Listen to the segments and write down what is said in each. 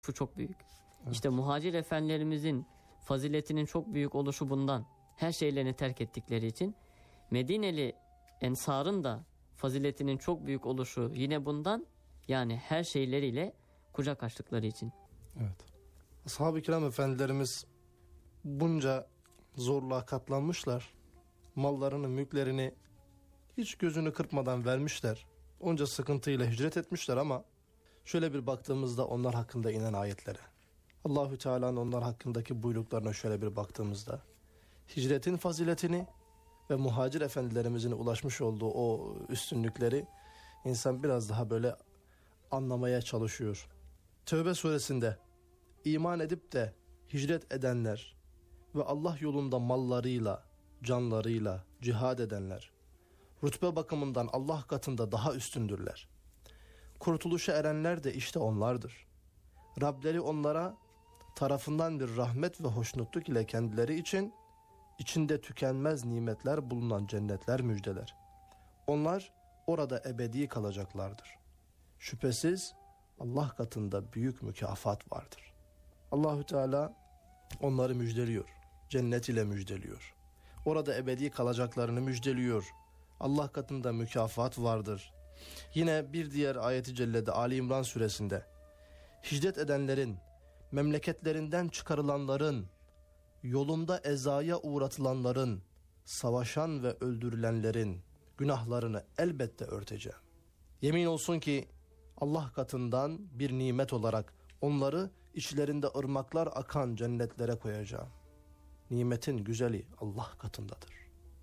Şu çok büyük. Evet. İşte muhacir efendilerimizin faziletinin çok büyük oluşu bundan. Her şeylerini terk ettikleri için. Medineli ensarın da faziletinin çok büyük oluşu yine bundan. Yani her şeyleriyle kucak açtıkları için. Evet. Ashab-ı kiram efendilerimiz bunca zorluğa katlanmışlar. Mallarını, mülklerini hiç gözünü kırpmadan vermişler. Onca sıkıntıyla hicret etmişler ama şöyle bir baktığımızda onlar hakkında inen ayetlere, Allahü Teala'nın onlar hakkındaki buyruklarına şöyle bir baktığımızda hicretin faziletini ve muhacir efendilerimizin ulaşmış olduğu o üstünlükleri insan biraz daha böyle anlamaya çalışıyor. Tevbe suresinde iman edip de hicret edenler ve Allah yolunda mallarıyla, canlarıyla cihad edenler rütbe bakımından Allah katında daha üstündürler. Kurtuluşa erenler de işte onlardır. Rableri onlara tarafından bir rahmet ve hoşnutluk ile kendileri için içinde tükenmez nimetler bulunan cennetler müjdeler. Onlar orada ebedi kalacaklardır. Şüphesiz Allah katında büyük mükafat vardır. Allahü Teala onları müjdeliyor. Cennet ile müjdeliyor. Orada ebedi kalacaklarını müjdeliyor. Allah katında mükafat vardır. Yine bir diğer ayeti cellede Ali İmran suresinde hicret edenlerin, memleketlerinden çıkarılanların, yolumda ezaya uğratılanların, savaşan ve öldürülenlerin günahlarını elbette örteceğim. Yemin olsun ki Allah katından bir nimet olarak onları içlerinde ırmaklar akan cennetlere koyacağım. Nimetin güzeli Allah katındadır.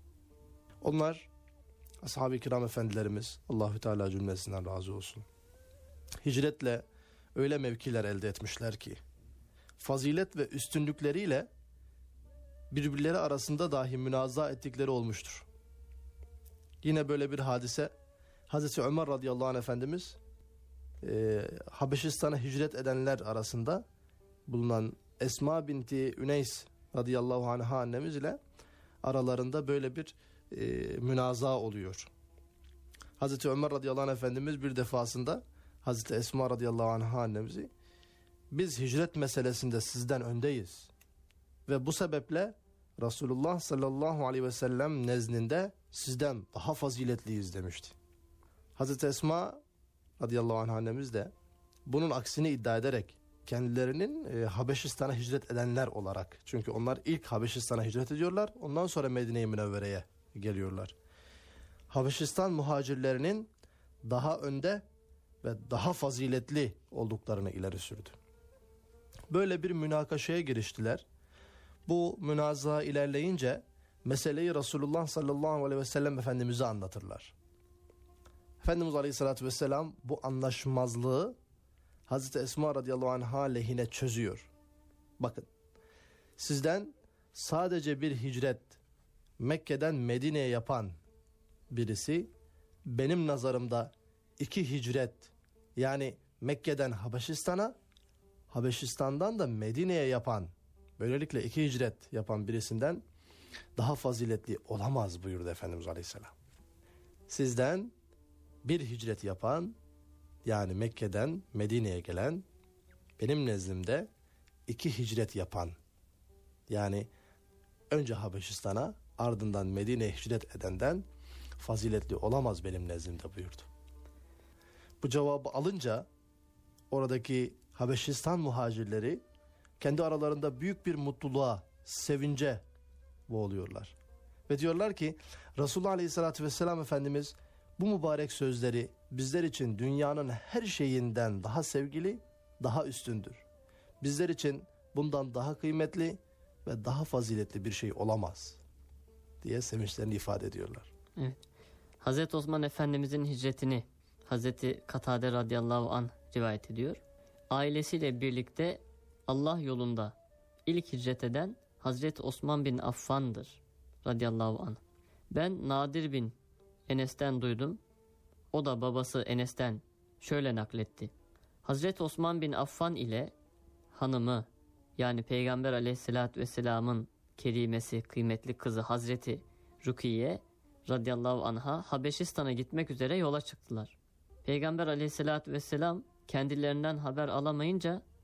Onlar ashab-ı kiram efendilerimiz, Allahü Teala cümlesinden razı olsun, hicretle öyle mevkiler elde etmişler ki fazilet ve üstünlükleriyle birbirleri arasında dahi münaza ettikleri olmuştur. Yine böyle bir hadise, Hazreti Ömer radıyallahu anh Efendimiz Habeşistan'a hicret edenler arasında bulunan Esma binti Üneys radıyallahu anha annemiz ile aralarında böyle bir münaza oluyor. Hazreti Ömer radıyallahu anh Efendimiz bir defasında Hazreti Esma radıyallahu anha annemizi, biz hicret meselesinde sizden öndeyiz ve bu sebeple Resulullah sallallahu aleyhi ve sellem nezdinde sizden daha faziletliyiz demişti. Hazreti Esma radıyallahu anh annemiz de bunun aksini iddia ederek kendilerinin Habeşistan'a hicret edenler olarak, çünkü onlar ilk Habeşistan'a hicret ediyorlar, ondan sonra Medine-i Münevvere'ye geliyorlar. Habeşistan muhacirlerinin daha önde ve daha faziletli olduklarını ileri sürdü. Böyle bir münakaşaya giriştiler. Bu münaza ilerleyince meseleyi Resulullah sallallahu aleyhi ve sellem Efendimiz'e anlatırlar. Efendimiz aleyhissalatü vesselam bu anlaşmazlığı Hazreti Esma radıyallahu anh'a lehine çözüyor. Bakın, sizden sadece bir hicret Mekke'den Medine'ye yapan birisi, benim nazarımda 2 hicret, yani Mekke'den Habeşistan'a, Habeşistan'dan da Medine'ye yapan, böylelikle 2 hicret yapan birisinden daha faziletli olamaz buyurdu Efendimiz Aleyhisselam. Sizden bir hicret yapan, yani Mekke'den Medine'ye gelen, benim nezdimde 2 hicret yapan, yani önce Habeşistan'a ardından Medine'ye hicret edenden faziletli olamaz benim nezdimde buyurdu. Bu cevabı alınca oradaki Habeşistan muhacirleri kendi aralarında büyük bir mutluluğa, sevince boğuluyorlar. Ve diyorlar ki Resulullah Aleyhisselatü Vesselam Efendimiz bu mübarek sözleri bizler için dünyanın her şeyinden daha sevgili, daha üstündür. Bizler için bundan daha kıymetli ve daha faziletli bir şey olamaz diye sevinçlerini ifade ediyorlar. Evet. Hazreti Osman Efendimizin hicretini Hazreti Katade radıyallahu anh rivayet ediyor. Ailesiyle birlikte Allah yolunda ilk hicret eden Hazreti Osman bin Affan'dır radıyallahu anh. Ben Nadir bin Enes'ten duydum. O da babası Enes'ten şöyle nakletti. Hazreti Osman bin Affan ile hanımı, yani Peygamber aleyhissalatü vesselamın kerimesi, kıymetli kızı Hazreti Rukiye radıyallahu anha Habeşistan'a gitmek üzere yola çıktılar. Peygamber aleyhissalatü vesselam kendilerinden haber alamayınca